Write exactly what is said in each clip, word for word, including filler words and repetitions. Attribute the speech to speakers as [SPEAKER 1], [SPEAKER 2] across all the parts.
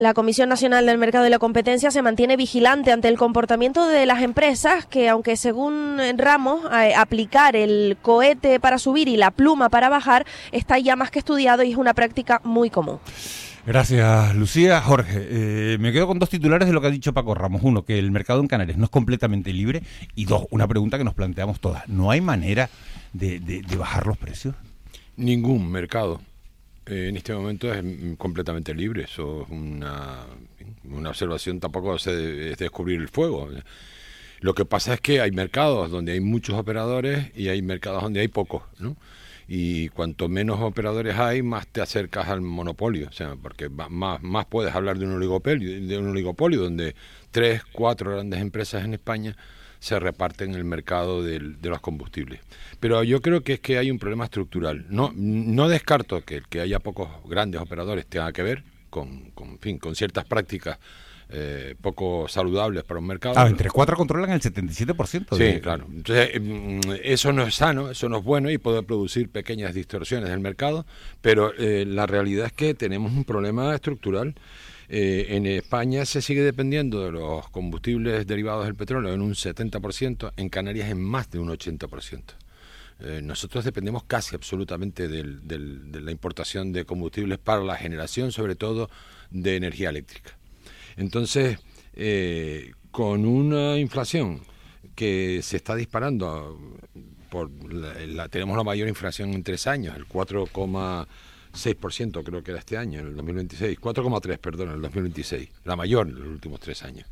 [SPEAKER 1] La Comisión Nacional del Mercado y la Competencia se mantiene vigilante ante el comportamiento de las empresas que, aunque según Ramos, eh, aplicar el cohete para subir y la pluma para bajar está ya más que estudiado y es una práctica muy común.
[SPEAKER 2] Gracias, Lucía. Jorge, eh, me quedo con dos titulares de lo que ha dicho Paco Ramos. Uno, que el mercado en Canarias no es completamente libre. Y dos, una pregunta que nos planteamos todas. ¿No hay manera de, de, de bajar los precios?
[SPEAKER 3] Ningún mercado eh, en este momento es completamente libre. Eso es una, una observación, tampoco es descubrir el fuego. Lo que pasa es que hay mercados donde hay muchos operadores y hay mercados donde hay pocos, ¿no? Y cuanto menos operadores hay, más te acercas al monopolio, o sea, porque más, más puedes hablar de un oligopolio, de un oligopolio donde tres, cuatro grandes empresas en España se reparten el mercado del, de los combustibles. Pero yo creo que es que hay un problema estructural. No, no descarto que el que haya pocos grandes operadores tenga que ver con, con, en fin, con ciertas prácticas Eh, poco saludables para un mercado.
[SPEAKER 2] Ah, entre cuatro controlan el setenta y siete por ciento.
[SPEAKER 3] Sí,
[SPEAKER 2] de...
[SPEAKER 3] claro. Entonces, eso no es sano, eso no es bueno y puede producir pequeñas distorsiones del mercado, pero eh, la realidad es que tenemos un problema estructural. Eh, en España se sigue dependiendo de los combustibles derivados del petróleo en un setenta por ciento, en Canarias en más de un ochenta por ciento. Eh, nosotros dependemos casi absolutamente del, del, de la importación de combustibles para la generación, sobre todo, de energía eléctrica. Entonces, eh, con una inflación que se está disparando, por la, la, tenemos la mayor inflación en tres años, el cuatro coma seis por ciento creo que era este año, en el dos mil veintiséis, cuatro coma tres, perdón, en el dos mil veintiséis, la mayor en los últimos tres años,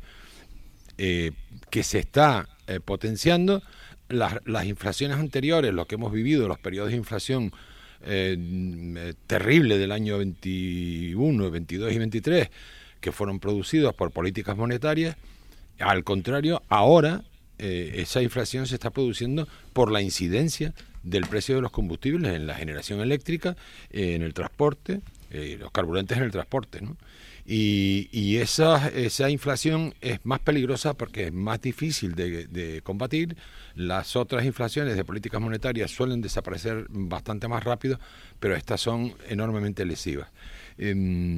[SPEAKER 3] eh, que se está eh, potenciando. Las, las inflaciones anteriores, lo que hemos vivido, los periodos de inflación eh, terrible del año veintiuno, veintidós y veintitrés, que fueron producidos por políticas monetarias, al contrario, ahora eh, esa inflación se está produciendo por la incidencia del precio de los combustibles en la generación eléctrica, eh, en el transporte, eh, los carburantes en el transporte, ¿no? Y, y esa, esa inflación es más peligrosa porque es más difícil de, de combatir. Las otras inflaciones de políticas monetarias suelen desaparecer bastante más rápido, pero estas son enormemente lesivas. Eh,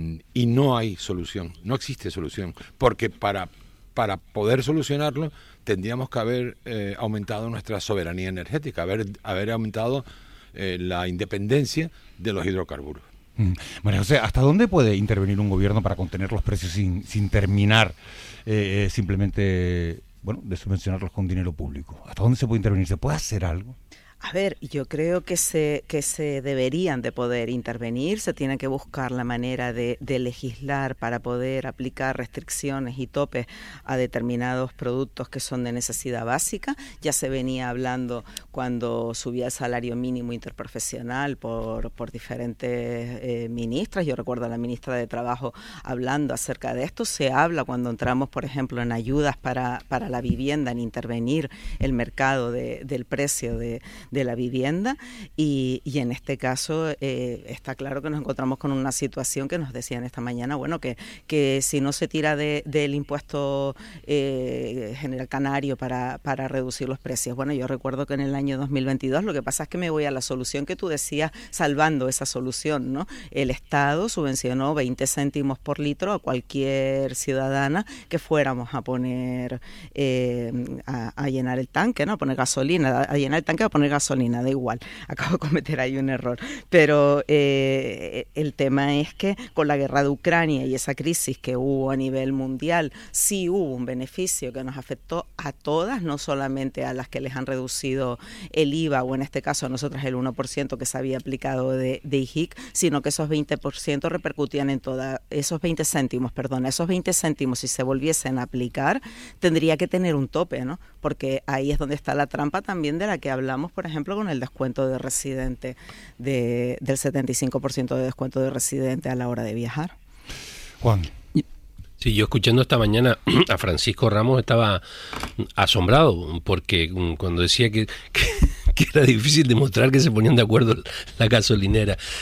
[SPEAKER 3] y no hay solución, no existe solución, porque para, para poder solucionarlo tendríamos que haber eh, aumentado nuestra soberanía energética, haber, haber aumentado eh, la independencia de los hidrocarburos.
[SPEAKER 2] María José, ¿hasta dónde puede intervenir un gobierno para contener los precios sin, sin terminar eh, simplemente, bueno, de subvencionarlos con dinero público? ¿Hasta dónde se puede intervenir? ¿Se puede hacer algo?
[SPEAKER 4] A ver, yo creo que se que se deberían de poder intervenir, se tiene que buscar la manera de, de legislar para poder aplicar restricciones y topes a determinados productos que son de necesidad básica. Ya se venía hablando cuando subía el salario mínimo interprofesional por, por diferentes eh, ministras. Yo recuerdo a la ministra de Trabajo hablando acerca de esto. Se habla cuando entramos, por ejemplo, en ayudas para, para la vivienda, en intervenir el mercado de, del precio de de la vivienda y, y en este caso eh, está claro que nos encontramos con una situación que nos decían esta mañana, bueno, que, que si no se tira de, del impuesto eh, general canario para, para reducir los precios. Bueno, yo recuerdo que en el año dos mil veintidós, lo que pasa es que me voy a la solución que tú decías, salvando esa solución, ¿no? El Estado subvencionó veinte céntimos por litro a cualquier ciudadana que fuéramos a poner, eh, a, a llenar el tanque, ¿no? A poner gasolina, a, a llenar el tanque, a poner gasolina. Gasolina, da igual, acabo de cometer ahí un error, pero eh, el tema es que con la guerra de Ucrania y esa crisis que hubo a nivel mundial, sí hubo un beneficio que nos afectó a todas, no solamente a las que les han reducido el I V A o en este caso a nosotras el uno por ciento que se había aplicado de, de I J I C, sino que esos veinte por ciento repercutían en todas, esos veinte céntimos, perdón, esos veinte céntimos si se volviesen a aplicar, tendría que tener un tope, ¿no? Porque ahí es donde está la trampa también de la que hablamos, por ejemplo, con el descuento de residente, de, del setenta y cinco por ciento de descuento de residente a la hora de viajar.
[SPEAKER 2] Juan.
[SPEAKER 5] Sí, yo escuchando esta mañana a Francisco Ramos estaba asombrado porque cuando decía que, que, que era difícil demostrar que se ponían de acuerdo la gasolinera.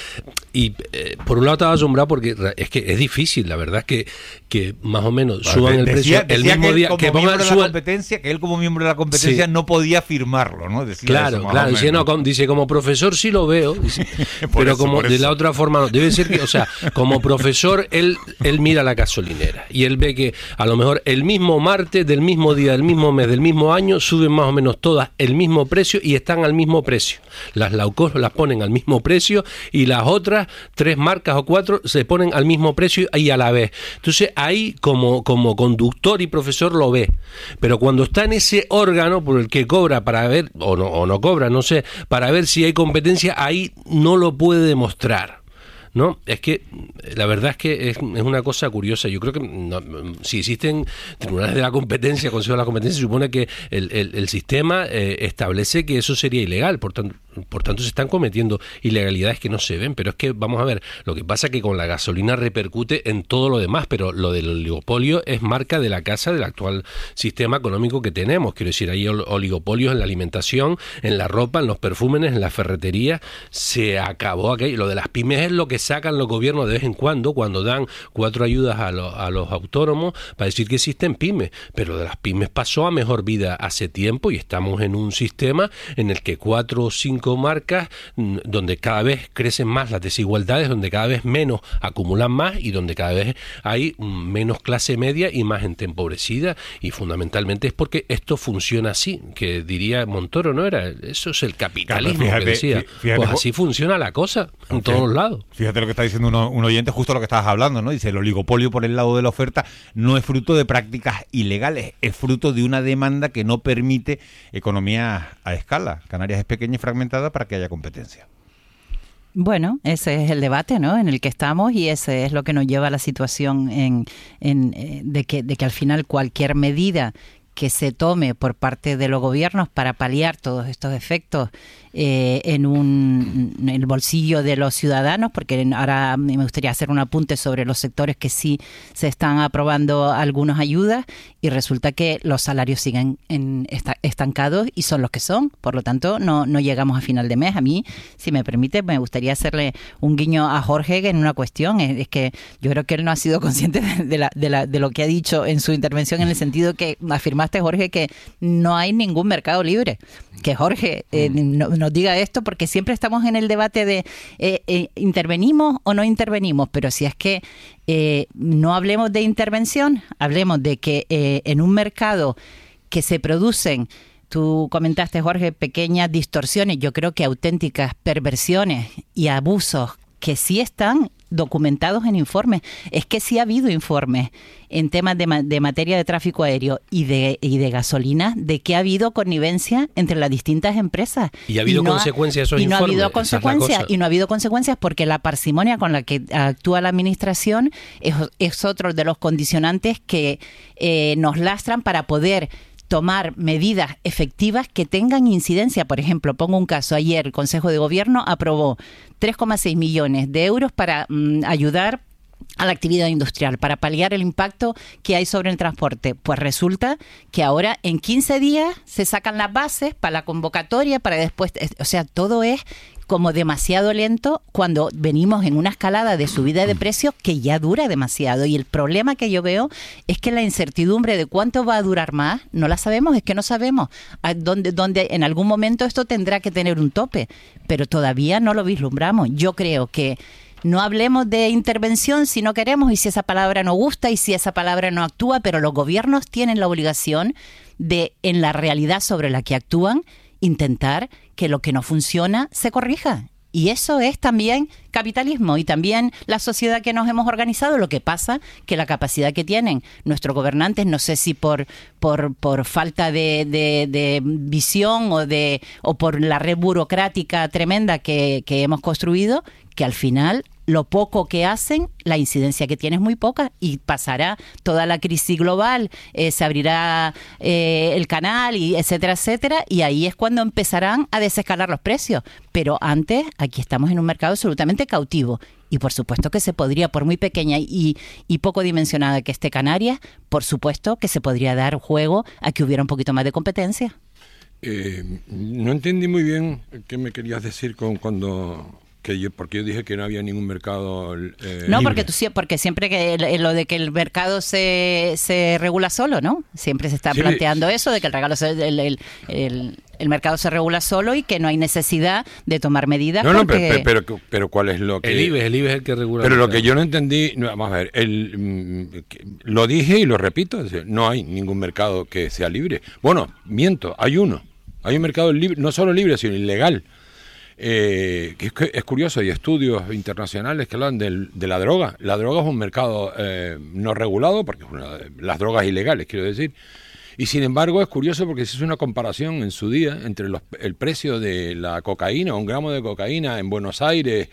[SPEAKER 5] y eh, por un lado estaba asombrado porque es que es difícil, la verdad es que, que más o menos
[SPEAKER 2] bueno,
[SPEAKER 5] suban
[SPEAKER 2] decía,
[SPEAKER 5] el precio el
[SPEAKER 2] decía
[SPEAKER 5] mismo
[SPEAKER 2] que
[SPEAKER 5] día
[SPEAKER 2] como
[SPEAKER 5] que pongan
[SPEAKER 2] miembro de
[SPEAKER 5] suban,
[SPEAKER 2] la competencia, que él como miembro de la competencia sí. no podía firmarlo, ¿no? Decía
[SPEAKER 5] claro,
[SPEAKER 2] eso,
[SPEAKER 5] claro, dice, no, como, dice, como profesor sí lo veo, dice, pero
[SPEAKER 2] eso,
[SPEAKER 5] como de la otra forma no, debe ser que, o sea, como profesor él, él mira la gasolinera y él ve que a lo mejor el mismo martes del mismo día, del mismo mes, del mismo año, suben más o menos todas el mismo precio y están al mismo precio. Las low cost las ponen al mismo precio y las otras tres marcas o cuatro se ponen al mismo precio y a la vez. Entonces ahí como, como conductor y profesor lo ve, pero cuando está en ese órgano por el que cobra para ver, o no, o no cobra, no sé, para ver si hay competencia, ahí no lo puede demostrar. ¿No? Es que la verdad es que es, es una cosa curiosa. Yo creo que no, si existen tribunales de la competencia, consejos de la competencia, se supone que el, el, el sistema eh, establece que eso sería ilegal. Por tanto, por tanto, se están cometiendo ilegalidades que no se ven. Pero es que, vamos a ver, lo que pasa es que con la gasolina repercute en todo lo demás, pero lo del oligopolio es marca de la casa del actual sistema económico que tenemos. Quiero decir, hay oligopolios en la alimentación, en la ropa, en los perfumes, en la ferretería. Se acabó aquello. Lo de las pymes es lo que sacan los gobiernos de vez en cuando, cuando dan cuatro ayudas a, lo, a los autónomos para decir que existen pymes, pero de las pymes pasó a mejor vida hace tiempo y estamos en un sistema en el que cuatro o cinco marcas, donde cada vez crecen más las desigualdades, donde cada vez menos acumulan más y donde cada vez hay menos clase media y más gente empobrecida, y fundamentalmente es porque esto funciona así, que diría Montoro, ¿no era? Eso es el capitalismo, claro, fíjate, que decía. Fíjate, pues así funciona la cosa en okay. todos lados.
[SPEAKER 2] Fíjate lo que está diciendo uno, un oyente, justo lo que estabas hablando, ¿no? Dice, el oligopolio por el lado de la oferta no es fruto de prácticas ilegales, es fruto de una demanda que no permite economía a escala. Canarias es pequeña y fragmentada para que haya competencia.
[SPEAKER 6] Bueno, ese es el debate, ¿no?, en el que estamos, y ese es lo que nos lleva a la situación en, en, de, que, de que al final cualquier medida que se tome por parte de los gobiernos para paliar todos estos efectos eh, en, un, en el bolsillo de los ciudadanos, porque ahora me gustaría hacer un apunte sobre los sectores que sí se están aprobando algunas ayudas y resulta que los salarios siguen en, esta, estancados y son los que son, por lo tanto no, no llegamos a final de mes. A mí, si me permite, me gustaría hacerle un guiño a Jorge en una cuestión, es, es que yo creo que él no ha sido consciente de, de, la, de, la, de lo que ha dicho en su intervención, en el sentido que afirmaste, Jorge, que no hay ningún mercado libre. Que Jorge eh, no, nos diga esto, porque siempre estamos en el debate de eh, eh, ¿intervenimos o no intervenimos? Pero si es que eh, no hablemos de intervención, hablemos de que eh, en un mercado que se producen, tú comentaste, Jorge, pequeñas distorsiones, yo creo que auténticas perversiones y abusos que sí están documentados en informes. Es que sí ha habido informes en temas de, ma- de materia de tráfico aéreo y de, y de gasolina, de que ha habido connivencia entre las distintas empresas.
[SPEAKER 5] Y ha habido
[SPEAKER 6] y no
[SPEAKER 5] consecuencias esos
[SPEAKER 6] y no
[SPEAKER 5] informes.
[SPEAKER 6] Ha habido consecuencias, y no ha habido consecuencias porque la parsimonia con la que actúa la administración es, es otro de los condicionantes que eh, nos lastran para poder tomar medidas efectivas que tengan incidencia. Por ejemplo, pongo un caso. Ayer el Consejo de Gobierno aprobó tres coma seis millones de euros para mmm, ayudar a la actividad industrial, para paliar el impacto que hay sobre el transporte. Pues resulta que ahora en quince días se sacan las bases para la convocatoria, para después, o sea, todo es como demasiado lento cuando venimos en una escalada de subida de precios que ya dura demasiado. Y el problema que yo veo es que la incertidumbre de cuánto va a durar más, no la sabemos, es que no sabemos a dónde, dónde en algún momento esto tendrá que tener un tope, pero todavía no lo vislumbramos. Yo creo que no hablemos de intervención si no queremos y si esa palabra no gusta y si esa palabra no actúa, pero los gobiernos tienen la obligación de, en la realidad sobre la que actúan, intentar que lo que no funciona se corrija. Y eso es también capitalismo y también la sociedad que nos hemos organizado. Lo que pasa que la capacidad que tienen nuestros gobernantes, no sé si por por, por falta de, de, de visión o de o por la red burocrática tremenda que, que hemos construido, que al final lo poco que hacen, la incidencia que tiene es muy poca y pasará toda la crisis global, eh, se abrirá eh, el canal, y etcétera, etcétera, y ahí es cuando empezarán a desescalar los precios. Pero antes, aquí estamos en un mercado absolutamente cautivo. Y por supuesto que se podría, por muy pequeña y, y poco dimensionada que esté Canarias, por supuesto que se podría dar juego a que hubiera un poquito más de competencia.
[SPEAKER 3] Eh, no entendí muy bien qué me querías decir con cuando Que yo, porque yo dije que no había ningún mercado eh,
[SPEAKER 6] No,
[SPEAKER 3] libre.
[SPEAKER 6] porque tú sie- porque siempre que el- lo de que el mercado se, se regula solo, ¿no? Siempre se está
[SPEAKER 3] Sí.
[SPEAKER 6] planteando eso, de que el, regalo se- el, el, el- el mercado se regula solo y que no hay necesidad de tomar medidas.
[SPEAKER 3] No, no,
[SPEAKER 6] porque...
[SPEAKER 3] pero, pero, pero ¿cuál es lo que...?
[SPEAKER 5] El I B E, el I B E es el que regula.
[SPEAKER 3] Pero
[SPEAKER 5] el
[SPEAKER 3] lo que
[SPEAKER 5] mercado.
[SPEAKER 3] yo no entendí, no, vamos a ver, el, mm, que- lo dije y lo repito, es decir, no hay ningún mercado que sea libre. Bueno, miento, hay uno. Hay un mercado libre, no solo libre, sino ilegal. Eh, que es, que es curioso, hay estudios internacionales que hablan del, de la droga. La droga es un mercado eh, no regulado, porque es una de las drogas ilegales, quiero decir. Y sin embargo es curioso porque se hizo una comparación en su día entre los, el precio de la cocaína, un gramo de cocaína en Buenos Aires,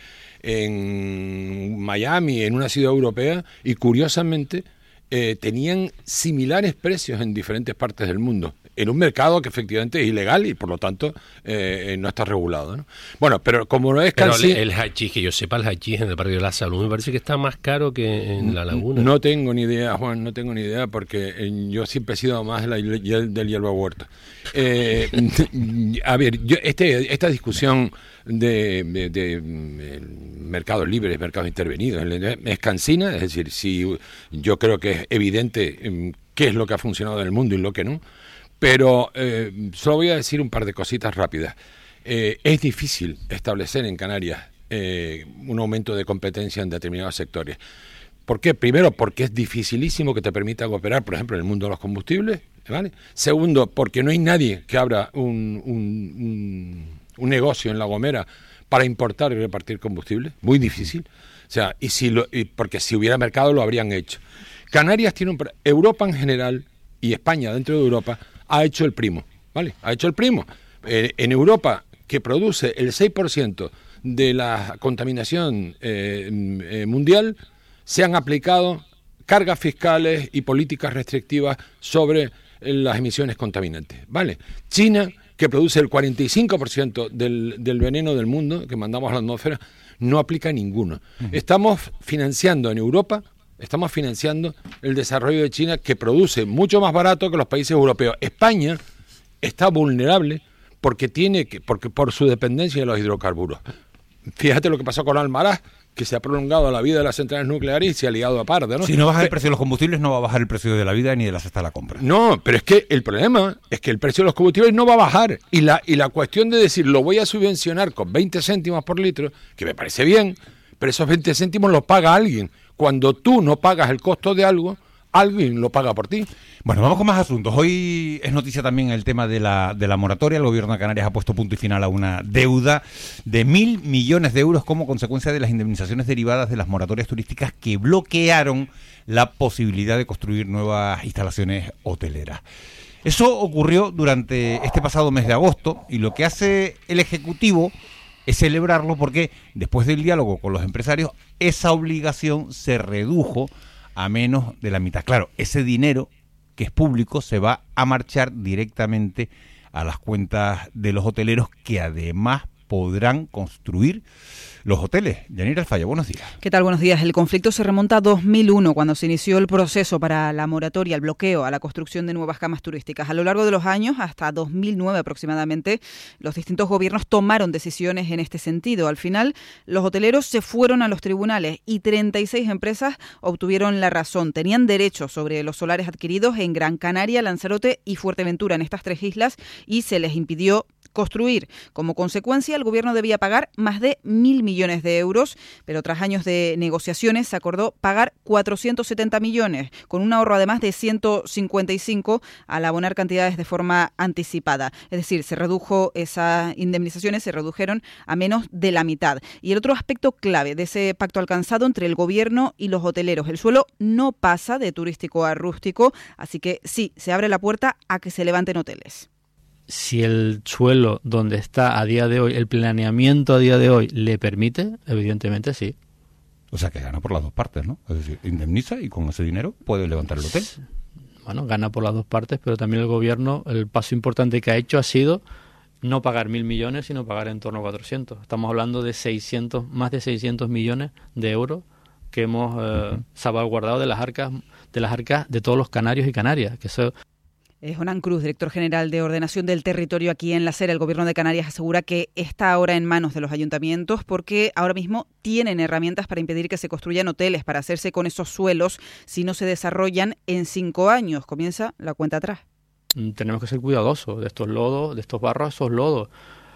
[SPEAKER 3] en Miami, en una ciudad europea, y curiosamente eh, tenían similares precios en diferentes partes del mundo, en un mercado que efectivamente es ilegal y por lo tanto eh, no está regulado, ¿no? Bueno, pero como no es
[SPEAKER 5] Pero
[SPEAKER 3] cansi-
[SPEAKER 5] el, el hachís, que yo sepa, el hachís en el barrio de la Salud me parece que está más caro que en la Laguna.
[SPEAKER 3] No tengo ni idea, Juan, no tengo ni idea, porque eh, yo siempre he sido más de la, del, del hierba huerta. Eh, a ver, yo, este, esta discusión de, de, de, de mercados libres, mercados intervenidos, es cansina, es decir, si yo creo que es evidente eh, qué es lo que ha funcionado en el mundo y lo que no, pero eh, solo voy a decir un par de cositas rápidas. Eh, es difícil establecer en Canarias eh, un aumento de competencia en determinados sectores. ¿Por qué? Primero, porque es dificilísimo que te permitan operar, por ejemplo, en el mundo de los combustibles, ¿vale? Segundo, porque no hay nadie que abra un, un, un, un negocio en La Gomera para importar y repartir combustible. Muy difícil. O sea, y si lo, y porque si hubiera mercado lo habrían hecho. Canarias tiene un... Europa en general y España dentro de Europa ha hecho el primo, ¿vale? Ha hecho el primo. Eh, en Europa, que produce el seis por ciento de la contaminación eh, eh, mundial, se han aplicado cargas fiscales y políticas restrictivas sobre eh, las emisiones contaminantes, ¿vale? China, que produce el cuarenta y cinco por ciento del, del veneno del mundo que mandamos a la atmósfera, no aplica ninguno. Uh-huh. Estamos financiando en Europa... Estamos financiando el desarrollo de China, que produce mucho más barato que los países europeos. España está vulnerable porque tiene que, porque por su dependencia de los hidrocarburos. Fíjate lo que pasó con Almaraz, que se ha prolongado la vida de las centrales nucleares y se ha liado aparte, ¿no?
[SPEAKER 2] Si no baja el precio de los combustibles, no va a bajar el precio de la vida ni de la cesta de la compra.
[SPEAKER 3] No, pero es que el problema es que el precio de los combustibles no va a bajar. Y la, y la cuestión de decir, lo voy a subvencionar con veinte céntimos por litro, que me parece bien, pero esos veinte céntimos los paga alguien. Cuando tú no pagas el costo de algo, alguien lo paga por ti.
[SPEAKER 2] Bueno, vamos con más asuntos. Hoy es noticia también el tema de la, de la moratoria. El gobierno de Canarias ha puesto punto y final a una deuda de mil millones de euros como consecuencia de las indemnizaciones derivadas de las moratorias turísticas que bloquearon la posibilidad de construir nuevas instalaciones hoteleras. Eso ocurrió durante este pasado mes de agosto y lo que hace el Ejecutivo es celebrarlo porque después del diálogo con los empresarios esa obligación se redujo a menos de la mitad. Claro, ese dinero que es público se va a marchar directamente a las cuentas de los hoteleros que además podrán construir los hoteles. Yanira Alfaya, buenos días.
[SPEAKER 7] ¿Qué tal? Buenos días. El conflicto se remonta a dos mil uno, cuando se inició el proceso para la moratoria, el bloqueo a la construcción de nuevas camas turísticas. A lo largo de los años, hasta dos mil nueve aproximadamente, los distintos gobiernos tomaron decisiones en este sentido. Al final, los hoteleros se fueron a los tribunales y treinta y seis empresas obtuvieron la razón. Tenían derecho sobre los solares adquiridos en Gran Canaria, Lanzarote y Fuerteventura, en estas tres islas, y se les impidió construir. Como consecuencia, el gobierno debía pagar más de mil millones de euros, pero tras años de negociaciones se acordó pagar cuatrocientos setenta millones, con un ahorro además de ciento cincuenta y cinco al abonar cantidades de forma anticipada. Es decir, se redujo esas indemnizaciones, se redujeron a menos de la mitad. Y el otro aspecto clave de ese pacto alcanzado entre el gobierno y los hoteleros: el suelo no pasa de turístico a rústico, así que sí, se abre la puerta a que se levanten hoteles.
[SPEAKER 8] Si el suelo donde está a día de hoy, el planeamiento a día de hoy le permite, evidentemente sí.
[SPEAKER 2] O sea que gana por las dos partes, ¿no? Es decir, indemniza y con ese dinero puede levantar el hotel.
[SPEAKER 8] Bueno, gana por las dos partes, pero también el gobierno, el paso importante que ha hecho ha sido no pagar mil millones, sino pagar en torno a cuatrocientos. Estamos hablando de seiscientos, más de seiscientos millones de euros que hemos eh, uh-huh. salvaguardado de las arcas, de las arcas de todos los canarios y canarias, que eso...
[SPEAKER 7] Eh, Jonán Cruz, director general de Ordenación del Territorio aquí en La Sera. El Gobierno de Canarias asegura que está ahora en manos de los ayuntamientos porque ahora mismo tienen herramientas para impedir que se construyan hoteles, para hacerse con esos suelos si no se desarrollan en cinco años. Comienza la cuenta atrás.
[SPEAKER 8] Tenemos que ser cuidadosos de estos lodos, de estos barros, esos lodos.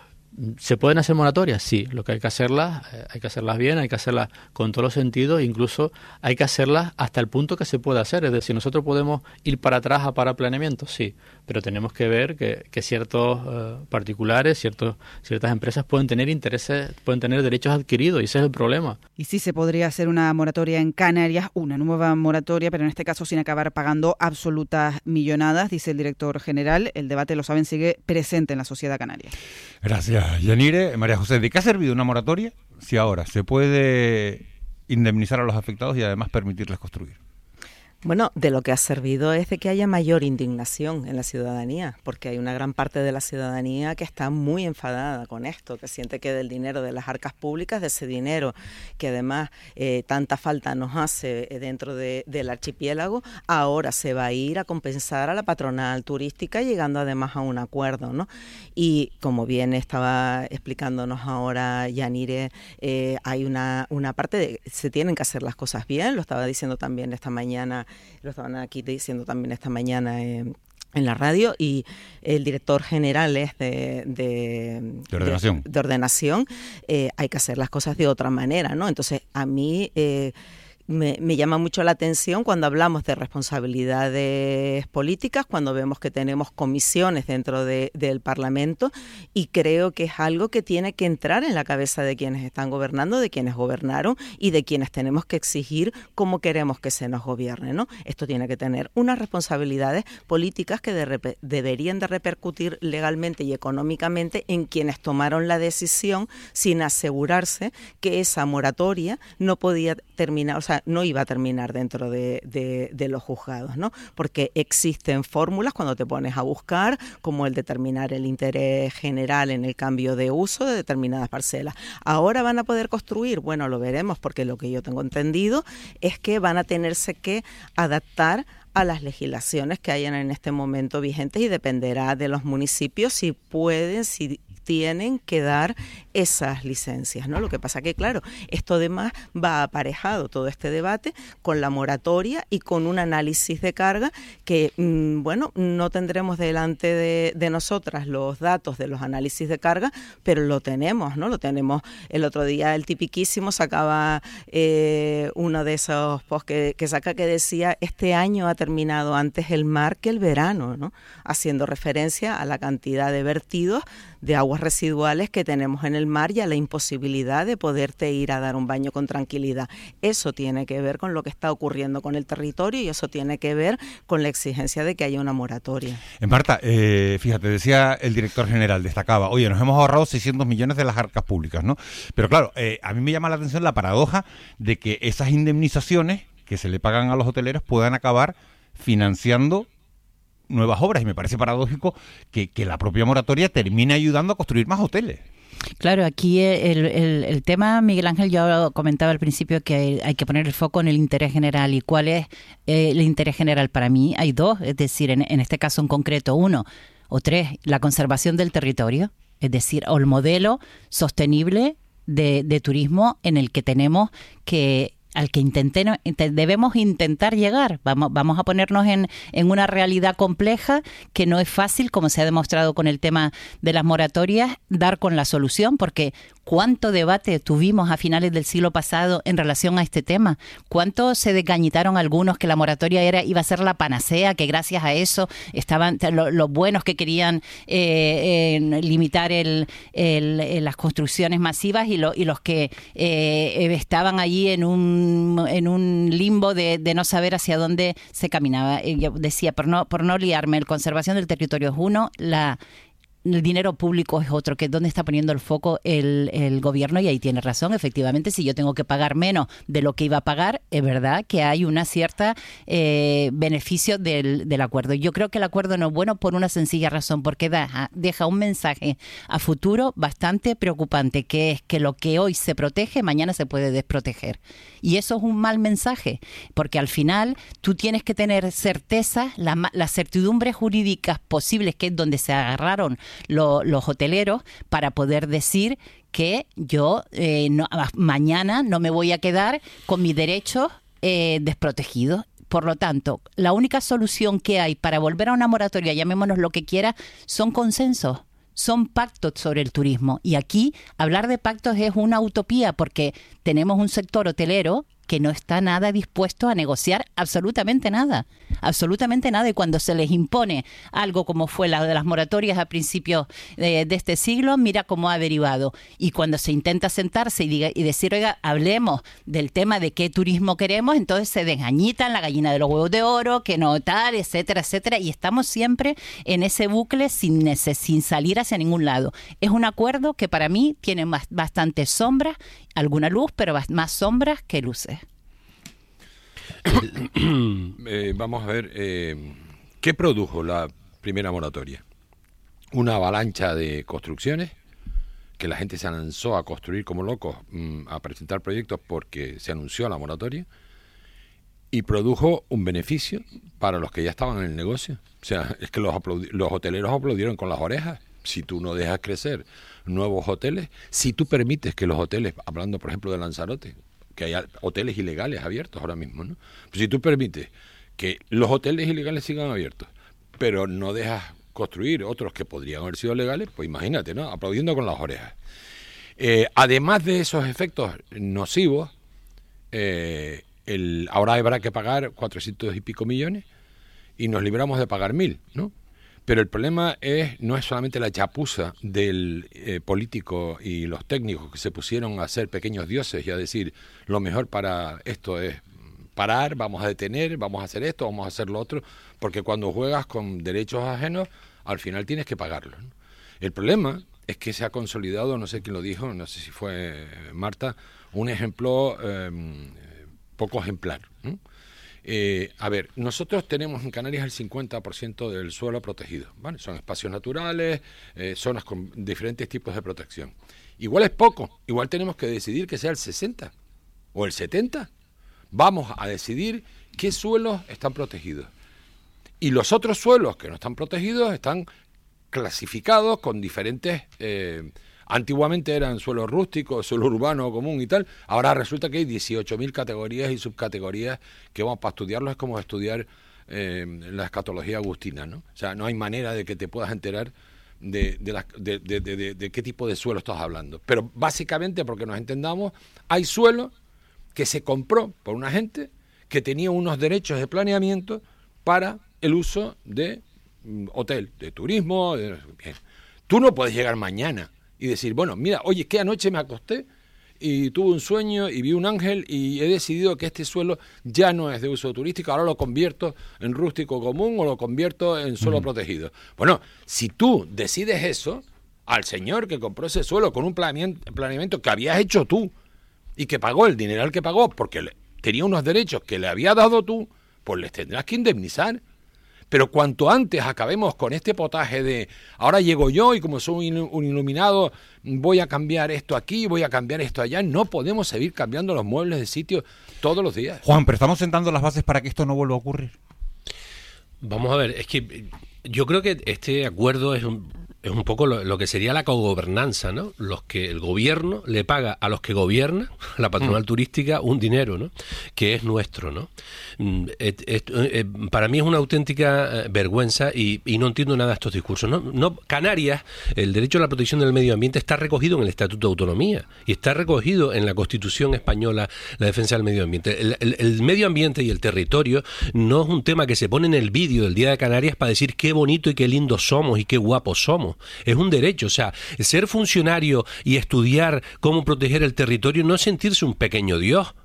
[SPEAKER 8] ¿Se pueden hacer moratorias? Sí, lo que hay que hacerlas, eh, hay que hacerlas bien, hay que hacerlas con todos los sentidos, incluso hay que hacerlas hasta el punto que se pueda hacer. Es decir, nosotros podemos ir para atrás a para planeamiento, sí, pero tenemos que ver que, que ciertos uh, particulares, ciertos, ciertas empresas pueden tener intereses, pueden tener derechos adquiridos y ese es el problema.
[SPEAKER 7] Y sí se podría hacer una moratoria en Canarias, una nueva moratoria, pero en este caso sin acabar pagando absolutas millonadas, dice el director general. El debate, lo saben, sigue presente en la sociedad canaria.
[SPEAKER 2] Gracias, Yanire. María José, ¿de qué ha servido una moratoria si ahora se puede indemnizar a los afectados y además permitirles construir?
[SPEAKER 4] Bueno, de lo que ha servido es de que haya mayor indignación en la ciudadanía, porque hay una gran parte de la ciudadanía que está muy enfadada con esto, que siente que del dinero de las arcas públicas, de ese dinero que además eh, tanta falta nos hace dentro de, del archipiélago, ahora se va a ir a compensar a la patronal turística, llegando además a un acuerdo, ¿no? Y como bien estaba explicándonos ahora Yanire, eh, hay una, una parte de se tienen que hacer las cosas bien, lo estaba diciendo también esta mañana. Lo estaban aquí diciendo también esta mañana eh, en la radio, y el director general es de, de,
[SPEAKER 2] de ordenación.
[SPEAKER 4] De, de ordenación eh, hay que hacer las cosas de otra manera, ¿no? Entonces, a mí... Eh, Me, me llama mucho la atención cuando hablamos de responsabilidades políticas, cuando vemos que tenemos comisiones dentro de, del Parlamento, y creo que es algo que tiene que entrar en la cabeza de quienes están gobernando, de quienes gobernaron y de quienes tenemos que exigir cómo queremos que se nos gobierne, ¿no? Esto tiene que tener unas responsabilidades políticas que de rep- deberían de repercutir legalmente y económicamente en quienes tomaron la decisión sin asegurarse que esa moratoria no podía terminar, o sea, no iba a terminar dentro de, de, de los juzgados, ¿no? Porque existen fórmulas cuando te pones a buscar, como el determinar el interés general en el cambio de uso de determinadas parcelas. ¿Ahora van a poder construir? Bueno, lo veremos, porque lo que yo tengo entendido es que van a tenerse que adaptar a las legislaciones que hayan en este momento vigentes, y dependerá de los municipios si pueden, si tienen que dar esas licencias, ¿no? Lo que pasa que, claro, esto además va aparejado, todo este debate, con la moratoria y con un análisis de carga que, mmm, bueno, no tendremos delante de, de nosotras los datos de los análisis de carga, pero lo tenemos, ¿no? Lo tenemos. El otro día el tipiquísimo sacaba eh, uno de esos posts que, que saca que decía: este año ha terminado antes el mar que el verano, ¿no? Haciendo referencia a la cantidad de vertidos de aguas residuales que tenemos en el mar y a la imposibilidad de poderte ir a dar un baño con tranquilidad. Eso tiene que ver con lo que está ocurriendo con el territorio, y eso tiene que ver con la exigencia de que haya una moratoria.
[SPEAKER 2] Eh, Marta, eh, fíjate, decía el director general, destacaba, oye, nos hemos ahorrado seiscientos millones de las arcas públicas, ¿no? Pero claro, eh, a mí me llama la atención la paradoja de que esas indemnizaciones que se le pagan a los hoteleros puedan acabar financiando nuevas obras, y me parece paradójico que, que la propia moratoria termine ayudando a construir más hoteles.
[SPEAKER 6] Claro, aquí el, el, el tema, Miguel Ángel, yo comentaba al principio que hay, hay que poner el foco en el interés general. ¿Y cuál es eh, el interés general? Para mí hay dos, es decir, en, en este caso en concreto, uno o tres, la conservación del territorio, es decir, o el modelo sostenible de, de turismo en el que tenemos que... al que intente, debemos intentar llegar. Vamos, vamos a ponernos en, en una realidad compleja que no es fácil, como se ha demostrado con el tema de las moratorias, dar con la solución, porque cuánto debate tuvimos a finales del siglo pasado en relación a este tema, cuánto se desgañitaron algunos que la moratoria era iba a ser la panacea, que gracias a eso estaban los lo buenos que querían eh, eh, limitar el, el, el, las construcciones masivas, y, lo, y los que eh, estaban allí en un en un limbo de, de no saber hacia dónde se caminaba. Yo decía, por no, por no liarme, la conservación del territorio es uno, la el dinero público es otro, que es donde está poniendo el foco el, el gobierno, y ahí tiene razón. Efectivamente, si yo tengo que pagar menos de lo que iba a pagar, es verdad que hay una cierta eh, beneficio del, del acuerdo. Yo creo que el acuerdo no es bueno por una sencilla razón, porque da, deja un mensaje a futuro bastante preocupante, que es que lo que hoy se protege, mañana se puede desproteger. Y eso es un mal mensaje, porque al final tú tienes que tener certeza, las la certidumbres jurídicas posibles, que es donde se agarraron Lo, los hoteleros, para poder decir que yo eh, no, mañana no me voy a quedar con mis derechos eh, desprotegidos. Por lo tanto, la única solución que hay para volver a una moratoria, llamémonos lo que quiera, son consensos, son pactos sobre el turismo. Y aquí hablar de pactos es una utopía, porque tenemos un sector hotelero que no está nada dispuesto a negociar absolutamente nada, absolutamente nada. Y cuando se les impone algo como fue la de las moratorias a principios de, de este siglo, mira cómo ha derivado. Y cuando se intenta sentarse y, diga, y decir, oiga, hablemos del tema de qué turismo queremos, entonces se desgañitan la gallina de los huevos de oro, que no tal, etcétera, etcétera. Y estamos siempre en ese bucle sin, sin salir hacia ningún lado. Es un acuerdo que para mí tiene más, bastantes sombras, alguna luz, pero más sombras que luces.
[SPEAKER 3] eh, vamos a ver, eh, ¿qué produjo la primera moratoria? Una avalancha de construcciones, que la gente se lanzó a construir como locos, mmm, a presentar proyectos porque se anunció la moratoria, y produjo un beneficio para los que ya estaban en el negocio. O sea, es que los, los hoteleros aplaudieron con las orejas. Si tú no dejas crecer nuevos hoteles, si tú permites que los hoteles, hablando por ejemplo de Lanzarote, que hay hoteles ilegales abiertos ahora mismo, ¿no? Pues si tú permites que los hoteles ilegales sigan abiertos, pero no dejas construir otros que podrían haber sido legales, pues imagínate, ¿no? Aplaudiendo con las orejas. Eh, además de esos efectos nocivos, eh, el, ahora habrá que pagar cuatrocientos y pico millones y nos libramos de pagar mil, ¿no? Pero el problema es no es solamente la chapuza del eh, político y los técnicos que se pusieron a ser pequeños dioses y a decir lo mejor para esto es parar, vamos a detener, vamos a hacer esto, vamos a hacer lo otro, porque cuando juegas con derechos ajenos, al final tienes que pagarlos, ¿no? El problema es que se ha consolidado, no sé quién lo dijo, no sé si fue Marta, un ejemplo eh, poco ejemplar, ¿no? Eh, a ver, nosotros tenemos en Canarias el cincuenta por ciento del suelo protegido, ¿vale? Son espacios naturales, eh, zonas con diferentes tipos de protección. Igual es poco, igual tenemos que decidir que sea el sesenta o el setenta. Vamos a decidir qué suelos están protegidos. Y los otros suelos que no están protegidos están clasificados con diferentes... Eh, Antiguamente eran suelo rústico, suelo urbano común y tal. Ahora resulta que hay dieciocho mil categorías y subcategorías que vamos para estudiarlos. Es como estudiar eh, la escatología agustina, ¿no? O sea, no hay manera de que te puedas enterar de, de, la, de, de, de, de, de qué tipo de suelo estás hablando. Pero básicamente, porque nos entendamos, hay suelo que se compró por una gente que tenía unos derechos de planeamiento para el uso de mm, hotel, de turismo. De, bien. Tú no puedes llegar mañana y decir, bueno, mira, oye, es que anoche me acosté y tuve un sueño y vi un ángel y he decidido que este suelo ya no es de uso turístico, ahora lo convierto en rústico común o lo convierto en suelo mm. protegido. Bueno, si tú decides eso, al señor que compró ese suelo con un planeamiento, planeamiento que habías hecho tú y que pagó el dineral que pagó porque le, tenía unos derechos que le había dado tú, pues les tendrás que indemnizar. Pero cuanto antes acabemos con este potaje de ahora llego yo y como soy un iluminado voy a cambiar esto aquí, voy a cambiar esto allá, no podemos seguir cambiando los muebles de sitio todos los días.
[SPEAKER 2] Juan, pero estamos sentando las bases para que esto no vuelva a ocurrir.
[SPEAKER 5] Vamos a ver, es que yo creo que este acuerdo es un, es un poco lo, lo que sería la cogobernanza, ¿no? Los que el gobierno le paga a los que gobiernan, la patronal mm. turística, un dinero, ¿no? Que es nuestro, ¿no? Et, et, et, para mí es una auténtica vergüenza y, y no entiendo nada de estos discursos. No, no, Canarias, el derecho a la protección del medio ambiente está recogido en el Estatuto de Autonomía y está recogido en la Constitución española, la defensa del medio ambiente. El, el, el medio ambiente y el territorio no es un tema que se pone en el vídeo del Día de Canarias para decir qué bonito y qué lindos somos y qué guapos somos. Es un derecho, o sea, ser funcionario y estudiar cómo proteger el territorio no es sentirse un pequeño dios.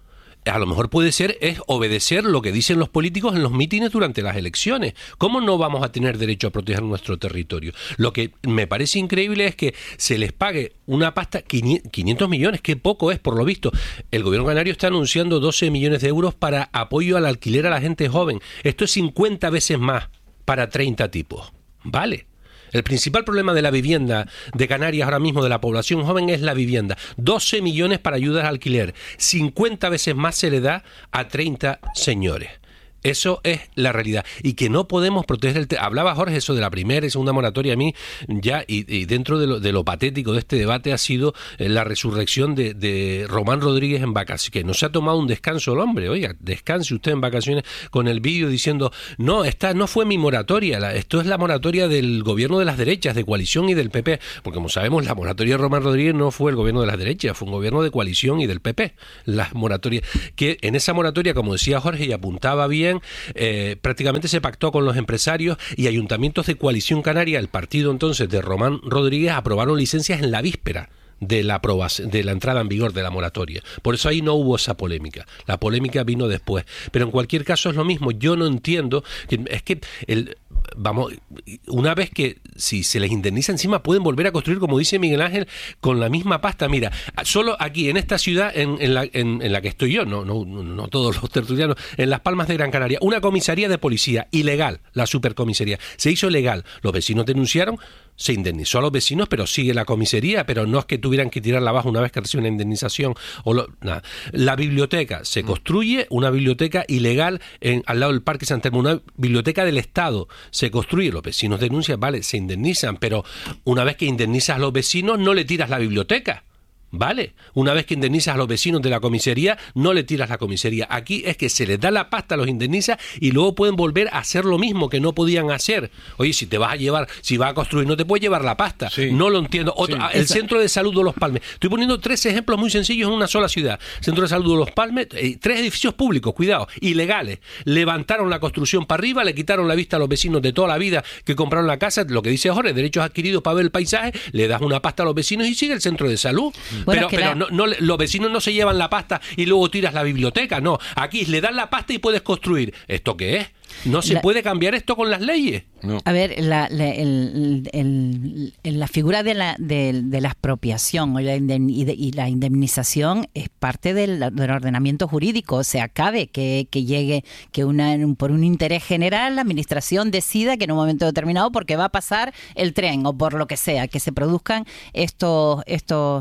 [SPEAKER 5] a lo mejor puede ser es obedecer lo que dicen los políticos en los mítines durante las elecciones. ¿Cómo no vamos a tener derecho a proteger nuestro territorio? Lo que me parece increíble es que se les pague una pasta, quinientos millones, que poco es por lo visto. El gobierno canario está anunciando doce millones de euros para apoyo al alquiler a la gente joven. Esto es cincuenta veces más para treinta tipos. Vale. El principal problema de la vivienda de Canarias ahora mismo, de la población joven, es la vivienda. doce millones para ayudas al alquiler. cincuenta veces más se le da a treinta señores. Eso es la realidad. Y que no podemos proteger el... Te- Hablaba Jorge eso de la primera y segunda moratoria. A mí ya, y, y dentro de lo, de lo patético de este debate ha sido eh, la resurrección de, de Román Rodríguez en vacaciones, que no se ha tomado un descanso el hombre. Oiga, descanse usted en vacaciones, con el vídeo diciendo, no, esta no fue mi moratoria, la, esto es la moratoria del gobierno de las derechas, de coalición y del P P. Porque como sabemos, la moratoria de Román Rodríguez no fue el gobierno de las derechas, fue un gobierno de coalición y del P P. Las moratorias, que en esa moratoria, como decía Jorge y apuntaba bien, Eh, prácticamente se pactó con los empresarios y ayuntamientos de Coalición Canaria. El partido entonces de Román Rodríguez aprobaron licencias en la víspera de la aprobación, de la entrada en vigor de la moratoria. Por eso ahí no hubo esa polémica. La polémica vino después. Pero en cualquier caso es lo mismo. Yo no entiendo, que, es que el vamos, una vez que si se les indemniza encima pueden volver a construir, como dice Miguel Ángel, con la misma pasta. Mira, solo aquí en esta ciudad en, en, la, en, en la que estoy yo, no, no, no todos los tertulianos, en Las Palmas de Gran Canaria, una comisaría de policía ilegal, la supercomisaría, se hizo legal. Los vecinos denunciaron, se indemnizó a los vecinos, pero sigue la comisaría, pero no es que tuvieran que tirarla abajo una vez que reciben una indemnización. O lo, nada. La biblioteca, se construye una biblioteca ilegal en, al lado del Parque San Telmo, una biblioteca del Estado, se construye, los vecinos denuncian, vale, se indemnizan, pero una vez que indemnizas a los vecinos no le tiras la biblioteca. Vale, una vez que indemnizas a los vecinos de la comisaría, no le tiras la comisaría. Aquí es que se les da la pasta, los indemniza y luego pueden volver a hacer lo mismo que no podían hacer. Oye, si te vas a llevar, si vas a construir, no te puedes llevar la pasta. Sí. No lo entiendo. Otro, sí. El Esa... Centro de Salud de Los Palmes. Estoy poniendo tres ejemplos muy sencillos en una sola ciudad. Centro de Salud de Los Palmes, eh, tres edificios públicos, cuidado, ilegales. Levantaron la construcción para arriba, le quitaron la vista a los vecinos de toda la vida que compraron la casa. Lo que dice Jorge, derechos adquiridos para ver el paisaje, le das una pasta a los vecinos y sigue el centro de salud. Bueno, pero pero la... no, no, los vecinos no se llevan la pasta y luego tiras la biblioteca, no. Aquí le dan la pasta y puedes construir. ¿Esto qué es? ¿No se la, puede cambiar esto con las leyes? No.
[SPEAKER 6] A ver, la, la, el, el, el, la figura de la, de, de la expropiación o la indemn, y, de, y la indemnización es parte del, del ordenamiento jurídico. O sea, cabe que, que llegue, que una por un interés general la administración decida que en un momento determinado, porque va a pasar el tren o por lo que sea, que se produzcan estos, estos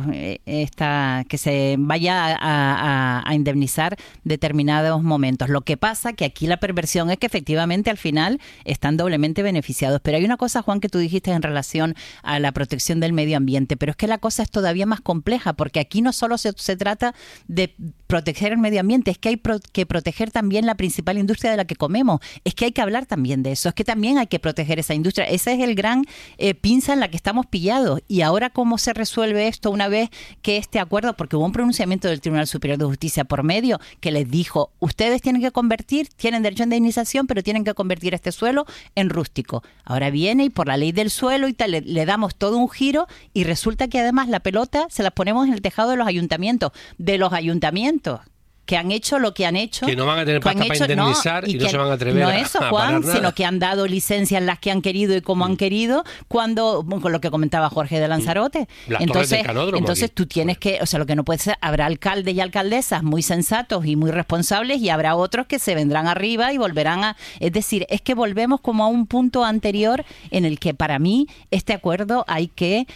[SPEAKER 6] esta, que se vaya a, a, a indemnizar determinados momentos. Lo que pasa que aquí la perversión es que efectivamente al final están doblemente beneficiados. Pero hay una cosa, Juan, que tú dijiste en relación a la protección del medio ambiente, pero es que la cosa es todavía más compleja, porque aquí no solo se, se trata de proteger el medio ambiente, es que hay pro, que proteger también la principal industria de la que comemos, es que hay que hablar también de eso, es que también hay que proteger esa industria. Ese es el gran eh, pinza en la que estamos pillados. Y ahora, ¿cómo se resuelve esto una vez que este acuerdo, porque hubo un pronunciamiento del Tribunal Superior de Justicia por medio que les dijo, ustedes tienen que convertir, tienen derecho a indemnización, pero tienen que convertir este suelo en rústico. Ahora viene y por la ley del suelo y tal, le, le damos todo un giro y resulta que además la pelota se la ponemos en el tejado de los ayuntamientos, de los ayuntamientos que han hecho lo que han hecho.
[SPEAKER 5] Que no van a tener pasta para indemnizar no, y, y no se van a atrever
[SPEAKER 6] no eso, a, a Juan, sino que han dado licencias las que han querido y como mm. han querido, cuando, con lo que comentaba Jorge de Lanzarote.
[SPEAKER 5] Las
[SPEAKER 6] entonces, entonces
[SPEAKER 5] aquí.
[SPEAKER 6] tú tienes que, o sea, lo que no puede ser, habrá alcaldes y alcaldesas muy sensatos y muy responsables y habrá otros que se vendrán arriba y volverán a... Es decir, es que volvemos como a un punto anterior en el que para mí este acuerdo hay que...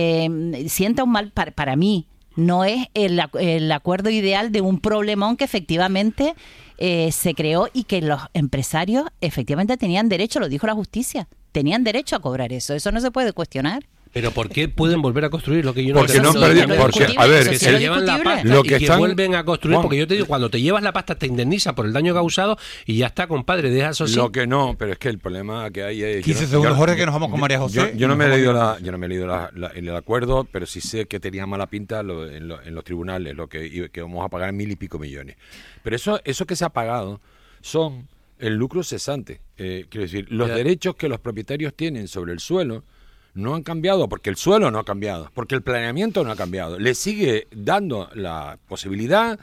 [SPEAKER 6] Eh, sienta un mal para, para mí. No es el, el acuerdo ideal de un problemón que efectivamente eh, se creó y que los empresarios efectivamente tenían derecho, lo dijo la justicia, tenían derecho a cobrar eso. Eso no se puede cuestionar.
[SPEAKER 5] Pero ¿por qué pueden volver a construir lo que yo no
[SPEAKER 3] porque no perdí, porque a ver,
[SPEAKER 5] que se llevan la pasta lo que y que están, vuelven a construir, bueno, porque yo te digo, cuando te llevas la pasta te indemniza por el daño causado y ya está, compadre, deja eso así.
[SPEAKER 3] Lo que no, pero es que el problema que hay es
[SPEAKER 2] quince segundos, Jorge, que nos vamos con María José.
[SPEAKER 3] Yo, yo no me he leído la, yo no me he leído la, la, el acuerdo, pero sí sé que tenía mala pinta lo, en, lo, en los tribunales, lo que, que vamos a pagar mil y pico millones. Pero eso, eso que se ha pagado son el lucro cesante, eh, quiero decir, los ya. derechos que los propietarios tienen sobre el suelo no han cambiado, porque el suelo no ha cambiado, porque el planeamiento no ha cambiado. Le sigue dando la posibilidad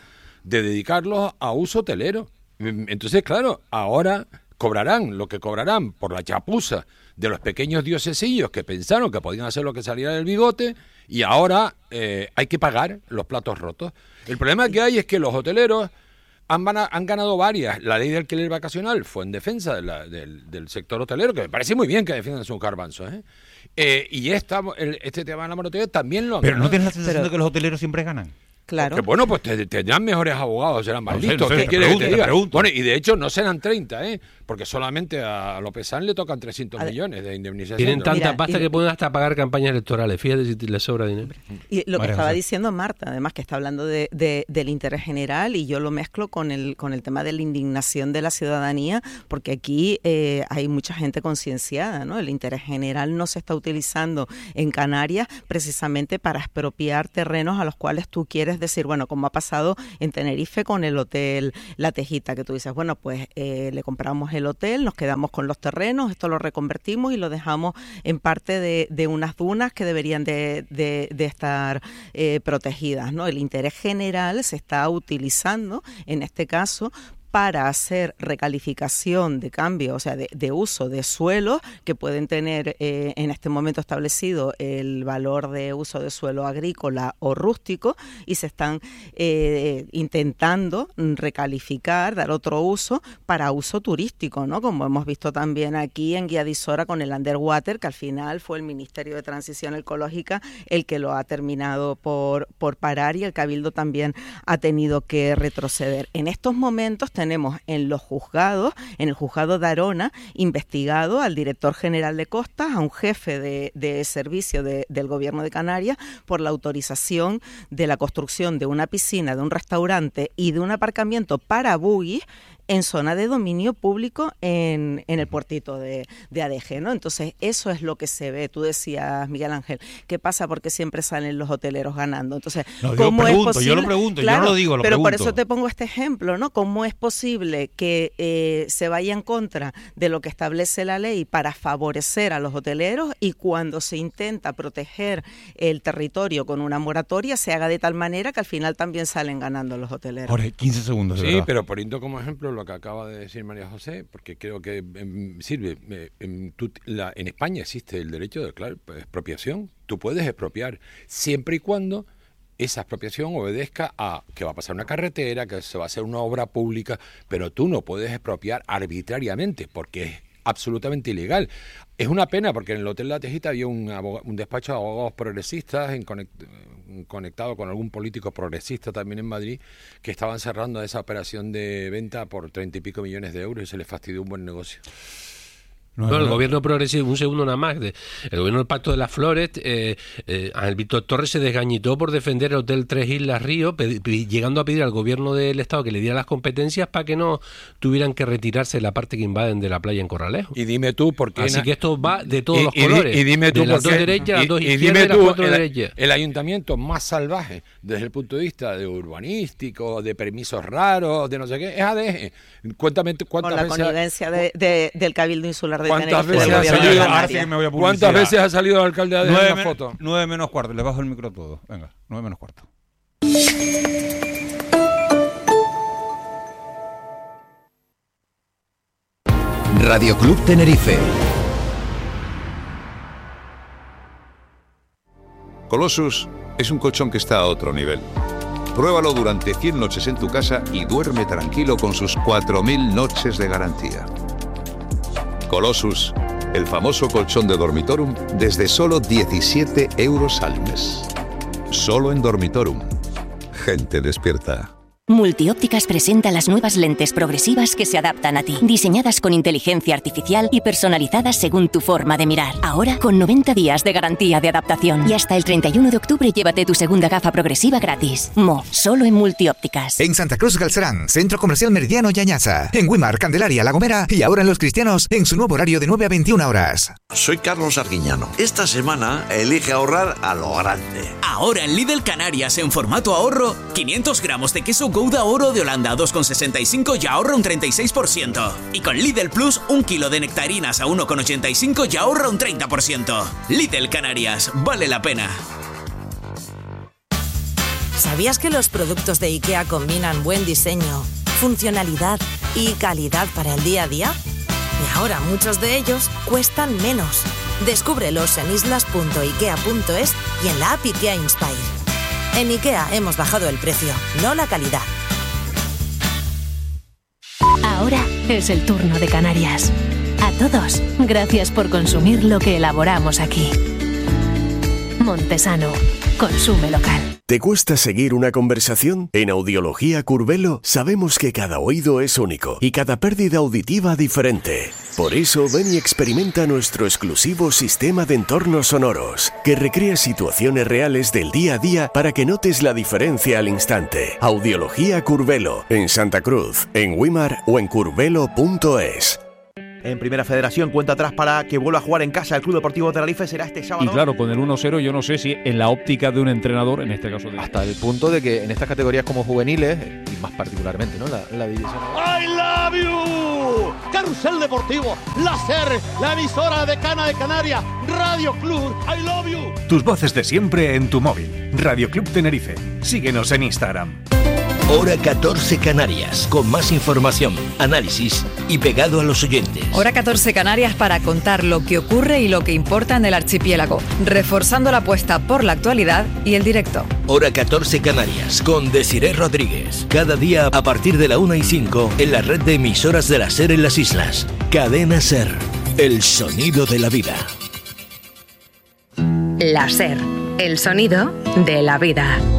[SPEAKER 3] de dedicarlos a uso hotelero. Entonces, claro, ahora cobrarán lo que cobrarán por la chapuza de los pequeños diosesillos que pensaron que podían hacer lo que saliera del bigote, y ahora eh, hay que pagar los platos rotos. El problema que hay es que los hoteleros han, han ganado varias. La ley de alquiler vacacional fue en defensa de la, del, del sector hotelero, que me parece muy bien que defiendan sus garbanzos, ¿eh? Eh, y esta, el, este tema de la moratoria también lo han
[SPEAKER 2] Pero
[SPEAKER 3] ganado.
[SPEAKER 2] ¿no tienes la sensación
[SPEAKER 4] Pero,
[SPEAKER 2] de que los hoteleros siempre ganan?
[SPEAKER 4] Claro.
[SPEAKER 3] Porque, bueno, pues te, tendrán mejores abogados, serán más
[SPEAKER 2] No sé,
[SPEAKER 3] listos.
[SPEAKER 2] no sé,
[SPEAKER 3] ¿Qué
[SPEAKER 2] te
[SPEAKER 3] quieres
[SPEAKER 2] pregunto,
[SPEAKER 3] que te
[SPEAKER 2] te
[SPEAKER 3] diga?
[SPEAKER 2] pregunto.
[SPEAKER 3] Bueno, y de hecho no serán treinta, ¿eh? Porque solamente a López Sanz le tocan trescientos
[SPEAKER 4] A ver.
[SPEAKER 3] millones de indemnización.
[SPEAKER 5] Tienen tanta
[SPEAKER 4] Mira,
[SPEAKER 5] pasta
[SPEAKER 4] y-
[SPEAKER 5] que pueden hasta pagar campañas electorales. Fíjate si les sobra dinero.
[SPEAKER 4] Y lo que
[SPEAKER 2] María
[SPEAKER 4] estaba
[SPEAKER 2] José.
[SPEAKER 4] diciendo Marta, además, que está hablando de, de- del interés general, y yo lo mezclo con el con el tema de la indignación de la ciudadanía, porque aquí eh, hay mucha gente concienciada, ¿no? El interés general no se está utilizando en Canarias precisamente para expropiar terrenos a los cuales tú quieres decir, bueno, como ha pasado en Tenerife con el hotel La Tejita, que tú dices, bueno, pues eh, le compramos el hotel, nos quedamos con los terrenos, esto lo reconvertimos y lo dejamos en parte de, de unas dunas que deberían de, de, de estar eh, protegidas, ¿no? El interés general se está utilizando en este caso para hacer recalificación de cambio, o sea, de, de uso de suelos que pueden tener eh, en este momento establecido el valor de uso de suelo agrícola o rústico, y se están eh, intentando recalificar, dar otro uso para uso turístico, ¿no? Como hemos visto también aquí en Guía de Isora con el Underwater, que al final fue el Ministerio de Transición Ecológica el que lo ha terminado por, por parar, y el Cabildo también ha tenido que retroceder. En estos momentos tenemos en los juzgados, en el juzgado de Arona, investigado al director general de Costas, a un jefe de, de servicio de, del gobierno de Canarias, por la autorización de la construcción de una piscina, de un restaurante y de un aparcamiento para buggies en zona de dominio público en, en el puertito de, de Adeje, ¿no? Entonces, eso es lo que se ve. Tú decías, Miguel Ángel, ¿qué pasa? Porque siempre salen los hoteleros ganando. Entonces,
[SPEAKER 2] No, yo
[SPEAKER 4] ¿cómo
[SPEAKER 2] pregunto,
[SPEAKER 4] es posible?
[SPEAKER 2] yo lo pregunto, yo
[SPEAKER 4] Claro,
[SPEAKER 2] no lo digo, lo
[SPEAKER 4] pero por
[SPEAKER 2] pregunto.
[SPEAKER 4] eso te pongo este ejemplo, ¿no? ¿Cómo es posible que eh, se vaya en contra de lo que establece la ley para favorecer a los hoteleros, y cuando se intenta proteger el territorio con una moratoria se haga de tal manera que al final también salen ganando los hoteleros?
[SPEAKER 2] Jorge, quince segundos, de
[SPEAKER 3] Sí,
[SPEAKER 2] verdad.
[SPEAKER 3] pero poniendo como ejemplo lo que acaba de decir María José, porque creo que em, sirve. Eh, em, tú- la- en España existe el derecho de, claro, pues, expropiación. Tú puedes expropiar siempre y cuando esa expropiación obedezca a que va a pasar una carretera, que se va a hacer una obra pública, pero tú no puedes expropiar arbitrariamente porque es absolutamente ilegal. Es una pena porque en el Hotel La Tejita había un, aboga- un despacho de abogados progresistas en conect- conectado con algún político progresista también en Madrid, que estaban cerrando esa operación de venta por treinta y pico millones de euros y se les fastidió un buen negocio.
[SPEAKER 2] No,
[SPEAKER 5] No, el
[SPEAKER 2] no.
[SPEAKER 5] gobierno progresivo, un segundo nada más, de- el gobierno del Pacto de las Flores, eh, eh, Ángel Víctor Torres se desgañitó por defender el Hotel Tres Islas Río, pedi- pedi- llegando a pedir al gobierno del Estado que le diera las competencias para que no tuvieran que retirarse la parte que invaden de la playa en Corralejo.
[SPEAKER 3] Y dime tú por qué...
[SPEAKER 5] Así
[SPEAKER 3] na-
[SPEAKER 5] que esto va de todos
[SPEAKER 3] y-
[SPEAKER 5] los
[SPEAKER 3] y di-
[SPEAKER 5] colores,
[SPEAKER 3] y dime tú
[SPEAKER 5] de las
[SPEAKER 3] por
[SPEAKER 5] dos
[SPEAKER 3] qué-
[SPEAKER 5] derechas, las
[SPEAKER 3] y-
[SPEAKER 5] dos
[SPEAKER 3] y
[SPEAKER 5] izquierdas
[SPEAKER 3] dime
[SPEAKER 5] y las
[SPEAKER 3] tú,
[SPEAKER 5] cuatro
[SPEAKER 3] el,
[SPEAKER 5] derechas.
[SPEAKER 3] el ayuntamiento más salvaje desde el punto de vista de urbanístico, de permisos raros, de no sé qué, es Adeje. Cuéntame tú cuántas
[SPEAKER 4] Con la
[SPEAKER 3] veces...
[SPEAKER 4] connivencia de, de- del Cabildo Insular de
[SPEAKER 3] ¿Cuántas
[SPEAKER 4] Tenerife, del
[SPEAKER 3] veces ha
[SPEAKER 4] gobierno de
[SPEAKER 3] salido-
[SPEAKER 4] Canarias.
[SPEAKER 2] ahora sí que me voy a
[SPEAKER 3] ¿Cuántas
[SPEAKER 2] publicidad.
[SPEAKER 3] veces ha salido el alcalde de Adeje
[SPEAKER 2] Nueve,
[SPEAKER 3] en una
[SPEAKER 2] men-
[SPEAKER 3] foto?
[SPEAKER 2] nueve menos cuarto, le bajo el micro a todo. Venga, nueve menos cuarto.
[SPEAKER 9] Radio Club Tenerife.
[SPEAKER 10] Colossus es un colchón que está a otro nivel. Pruébalo durante cien noches en tu casa y duerme tranquilo con sus cuatro mil noches de garantía. Colossus, el famoso colchón de Dormitorum, desde solo diecisiete euros al mes. Solo en Dormitorum. Gente despierta.
[SPEAKER 11] Multiópticas presenta las nuevas lentes progresivas que se adaptan a ti, diseñadas con inteligencia artificial y personalizadas según tu forma de mirar. Ahora con noventa días de garantía de adaptación. Y hasta el treinta y uno de octubre llévate tu segunda gafa progresiva gratis. Mo, solo en Multiópticas.
[SPEAKER 12] En Santa Cruz Galcerán, Centro Comercial Meridiano Yañaza. En Wimar, Candelaria, La Gomera y ahora en Los Cristianos en su nuevo horario de nueve a veintiuna horas.
[SPEAKER 13] Soy Carlos Arguiñano. Esta semana elige ahorrar a lo grande.
[SPEAKER 14] Ahora en Lidl Canarias en formato ahorro, quinientos gramos de queso Gouda Oro de Holanda a dos con sesenta y cinco y ahorra un treinta y seis por ciento. Y con Lidl Plus, un kilo de nectarinas a uno con ochenta y cinco y ahorra un treinta por ciento. Lidl Canarias, vale la pena.
[SPEAKER 15] ¿Sabías que los productos de IKEA combinan buen diseño, funcionalidad y calidad para el día a día? Y ahora muchos de ellos cuestan menos. Descúbrelos en islas punto ikea punto es y en la app IKEA Inspire. En IKEA hemos bajado el precio, no la calidad.
[SPEAKER 16] Ahora es el turno de Canarias. A todos, gracias por consumir lo que elaboramos aquí. Montesano, consume local.
[SPEAKER 17] ¿Te cuesta seguir una conversación? En Audiología Curvelo sabemos que cada oído es único y cada pérdida auditiva diferente. Por eso ven y experimenta nuestro exclusivo sistema de entornos sonoros, que recrea situaciones reales del día a día para que notes la diferencia al instante. Audiología Curvelo, en Santa Cruz, en Wimar o en curvelo punto es.
[SPEAKER 18] En Primera Federación, cuenta atrás para que vuelva a jugar en casa el Club Deportivo Tenerife, será este sábado.
[SPEAKER 19] Y claro, con el uno cero yo no sé si en la óptica de un entrenador, en este caso de...
[SPEAKER 18] Hasta el punto de que en estas categorías como juveniles, y más particularmente, ¿no? La, la división...
[SPEAKER 20] I love you. Carrusel Deportivo, la SER, la emisora de Cana de Canarias, Radio Club, I love you.
[SPEAKER 21] Tus voces de siempre en tu móvil. Radio Club Tenerife. Síguenos en Instagram.
[SPEAKER 22] Hora catorce Canarias, con más información, análisis y pegado a los oyentes.
[SPEAKER 23] Hora catorce Canarias para contar lo que ocurre y lo que importa en el archipiélago, reforzando la apuesta por la actualidad y el directo.
[SPEAKER 22] Hora catorce Canarias, con Desiree Rodríguez. Cada día a partir de la una y cinco en la red de emisoras de la SER en las islas. Cadena SER, el sonido de la vida.
[SPEAKER 24] La SER, el sonido de la vida.